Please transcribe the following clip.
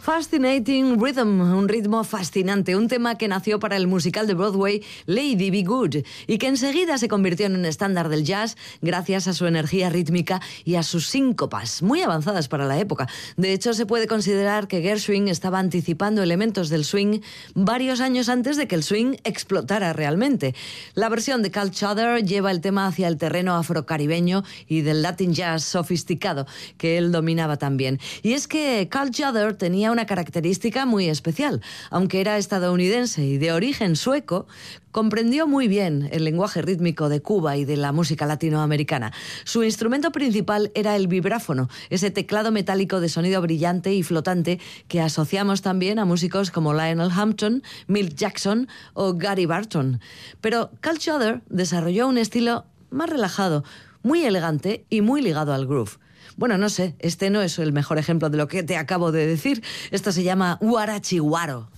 Fascinating Rhythm, un ritmo fascinante, un tema que nació para el musical de Broadway Lady Be Good y que enseguida se convirtió en un estándar del jazz gracias a su energía rítmica y a sus síncopas, muy avanzadas para la época. De hecho, se puede considerar que Gershwin estaba anticipando elementos del swing varios años antes de que el swing explotara realmente. La versión de Cal Tjader lleva el tema hacia el terreno afrocaribeño y del Latin jazz sofisticado que él dominaba también. Y es que Cal Tjader tenía una característica muy especial. Aunque era estadounidense y de origen sueco, comprendió muy bien el lenguaje rítmico de Cuba y de la música latinoamericana. Su instrumento principal era el vibráfono, ese teclado metálico de sonido brillante y flotante que asociamos también a músicos como Lionel Hampton, Milt Jackson o Gary Barton. Pero Cal Tjader desarrolló un estilo más relajado, muy elegante y muy ligado al groove. Bueno, no sé, este no es el mejor ejemplo de lo que te acabo de decir. Esto se llama Huarachihuaro.